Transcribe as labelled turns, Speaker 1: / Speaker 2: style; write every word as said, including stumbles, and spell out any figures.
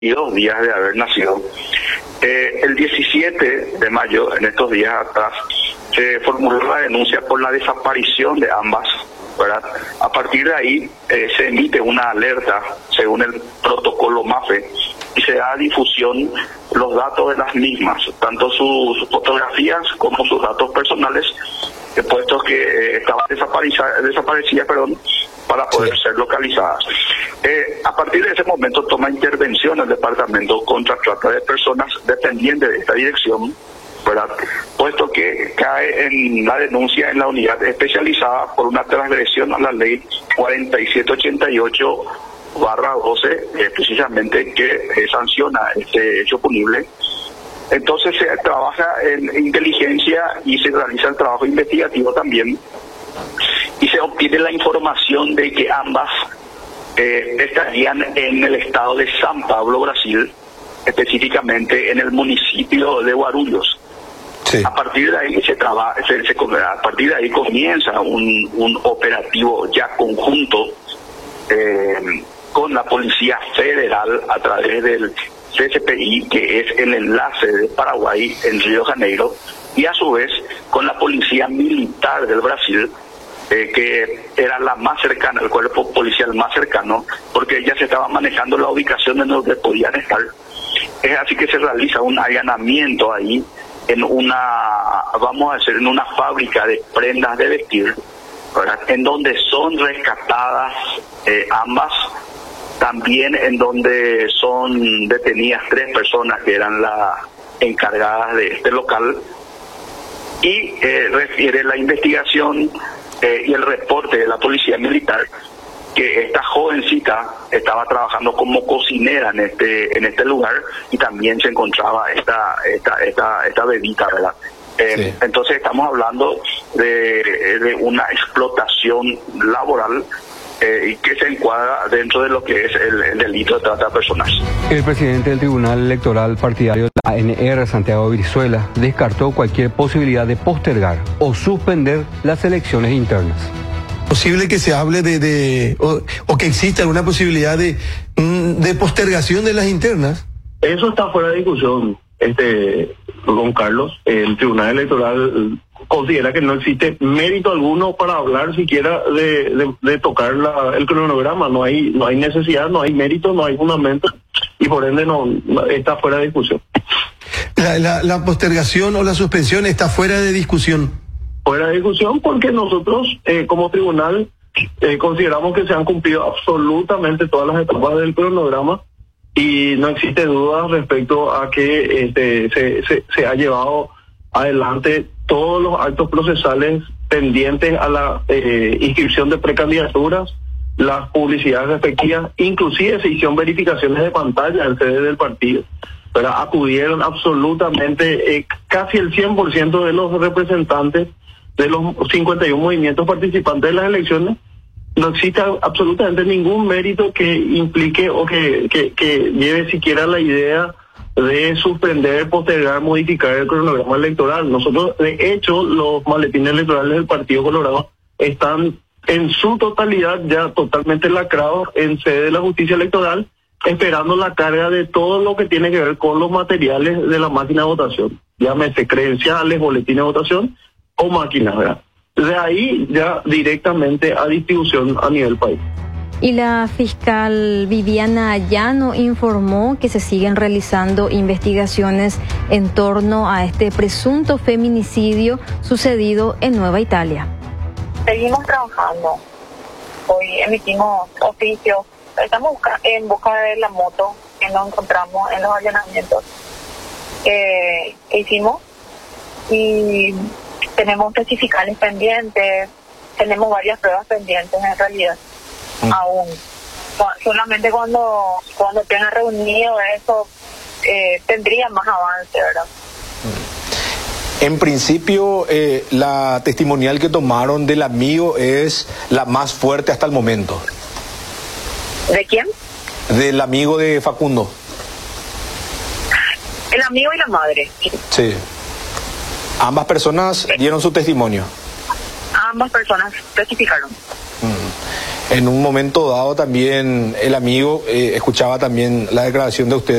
Speaker 1: y dos días de haber nacido. Eh, el diecisiete de mayo, en estos días atrás, se formuló la denuncia por la desaparición de ambas, ¿verdad? A partir de ahí eh, se emite una alerta según el protocolo MAFE y se da difusión los datos de las mismas, tanto sus fotografías como sus datos personales, eh, puestos que eh, estaban desaparecidas, desaparecidas perdón, para poder ser localizadas. Eh, a partir de ese momento toma intervención el Departamento contra Trata de Personas dependiente de esta dirección, ¿verdad? Puesto que cae en la denuncia en la unidad especializada por una transgresión a la ley cuarenta y siete ochenta y ocho barra doce, eh, precisamente que eh, sanciona este hecho punible. Entonces se trabaja en inteligencia y se realiza el trabajo investigativo también, y se obtiene la información de que ambas eh, estarían en el estado de San Pablo, Brasil, específicamente en el municipio de Guarulhos. Sí. A partir de ahí se trabaja, se, se, a partir de ahí comienza un, un operativo ya conjunto eh, con la Policía Federal a través del C C P I, que es el enlace de Paraguay en Río de Janeiro, y a su vez con la Policía Militar del Brasil, eh, que era la más cercana, el cuerpo policial más cercano, porque ya se estaba manejando la ubicación en donde podían estar. Es así que se realiza un allanamiento ahí en una, vamos a decir, en una fábrica de prendas de vestir, ¿verdad? En donde son rescatadas eh, ambas, también en donde son detenidas tres personas que eran las encargadas de este local, y eh, refiere la investigación eh, y el reporte de la Policía Militar que esta jovencita estaba trabajando como cocinera en este en este lugar, y también se encontraba esta esta esta esta bebita, ¿verdad? Eh, sí. Entonces estamos hablando de, de una explotación laboral eh, y que se encuadra dentro de lo que es el, el delito de trata de personas.
Speaker 2: El presidente del Tribunal Electoral Partidario de la A N R, Santiago Brizuela, descartó cualquier posibilidad de postergar o suspender las elecciones internas.
Speaker 3: ¿Posible que se hable de, de o, o que exista alguna posibilidad de, de postergación de las internas?
Speaker 4: Eso está fuera de discusión, este, don Carlos. El Tribunal Electoral considera que no existe mérito alguno para hablar siquiera de, de, de tocar la, el cronograma. No hay, no hay necesidad, no hay mérito, no hay fundamento, y por ende no, no está fuera de discusión.
Speaker 3: La, la, la postergación o la suspensión está fuera de discusión.
Speaker 4: Fuera de discusión porque nosotros eh, como tribunal eh, consideramos que se han cumplido absolutamente todas las etapas del cronograma, y no existe duda respecto a que este, se, se, se ha llevado adelante todos los actos procesales pendientes a la eh, inscripción de precandidaturas, las publicidades respectivas, inclusive se hicieron verificaciones de pantalla en sede del partido. Pero acudieron absolutamente eh, casi el cien por ciento de los representantes de los cincuenta y uno movimientos participantes de las elecciones. No existe absolutamente ningún mérito que implique o que, que, que lleve siquiera la idea de suspender, postergar, modificar el cronograma electoral. Nosotros, de hecho, los maletines electorales del Partido Colorado están en su totalidad ya totalmente lacrados en sede de la justicia electoral, esperando la carga de todo lo que tiene que ver con los materiales de la máquina de votación, llámese credenciales, boletines de votación o máquinas, ¿verdad? De ahí ya directamente a distribución a nivel país.
Speaker 5: Y la fiscal Viviana Llano informó que se siguen realizando investigaciones en torno a este presunto feminicidio sucedido en Nueva Italia.
Speaker 6: Seguimos trabajando. Hoy emitimos oficios. Estamos en busca de la moto que nos encontramos en los allanamientos que, que hicimos, y tenemos testimoniales pendientes, tenemos varias pruebas pendientes en realidad, mm. aún. Solamente cuando cuando tenga reunido eso, eh, tendría más avance, ¿verdad?
Speaker 7: En principio, eh, la testimonial que tomaron del amigo es la más fuerte hasta el momento.
Speaker 6: ¿De quién?
Speaker 7: Del amigo de Facundo.
Speaker 6: El amigo y la madre.
Speaker 7: Sí. Ambas personas dieron su testimonio.
Speaker 6: Ambas personas testificaron.
Speaker 7: Mm. En un momento dado también el amigo, eh, escuchaba también la declaración de usted.